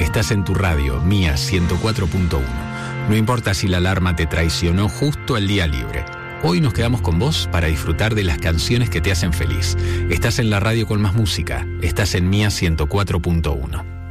Estás en tu radio, Mía 104.1. No importa si la alarma te traicionó justo el día libre. Hoy nos quedamos con vos para disfrutar de las canciones que te hacen feliz. Estás en la radio con más música. Estás en Mía 104.1.